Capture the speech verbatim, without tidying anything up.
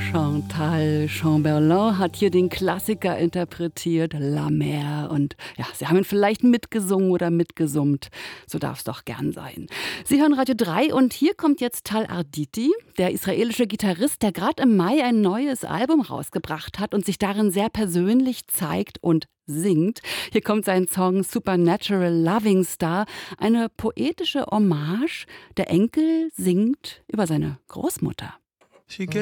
Chantal Chamberlain hat hier den Klassiker interpretiert, La Mer. Und ja, Sie haben ihn vielleicht mitgesungen oder mitgesummt. So darf es doch gern sein. Sie hören Radio drei und hier kommt jetzt Tal Arditi, der israelische Gitarrist, der gerade im Mai ein neues Album rausgebracht hat und sich darin sehr persönlich zeigt und singt. Hier kommt sein Song Supernatural Loving Star, eine poetische Hommage. Der Enkel singt über seine Großmutter. She